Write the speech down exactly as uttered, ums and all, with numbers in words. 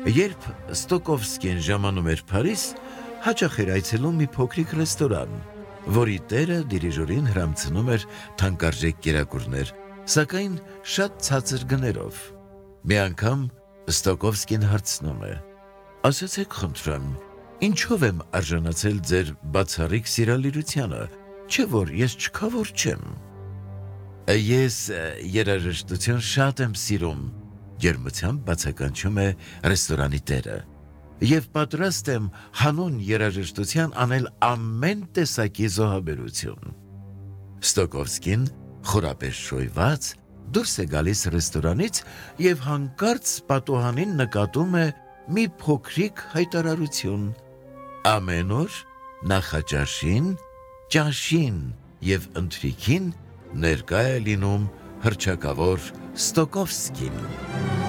Երբ Ստոկովսկին ժամանում էր Փարիզ, հաճախ էր այցելում մի փոքրիկ ռեստորան, որի տերը դիրիժորին հրամցնում էր թանկարժեք կերակուրներ, սակայն շատ ցածր գներով։ Մի անգամ Ստոկովսկին հարցնում է. «Ասացեք խնդրեմ, ինչով եմ արժանացել ձեր բացառիկ սիրալիրությանը, չէ որ ես չքավոր չեմ»։ «Ես երաժշտություն շատ եմ սիրում», ջերմությամբ բացականչում է ռեստորանի տերը, «և պատրաստ եմ հանուն երաժշտության անել ամեն տեսակի զոհաբերություն»։ Ստոկովսկին խորապես շոյված դուրս է գալիս ռեստորանից և հանկարծ պատուհանին նկատում է մի փոքրիկ հայտարարություն. ամեն օր նախաճաշին, ճաշին և ընթրիքին ներկա է լինում հռչակավոր Ստոկովսկին։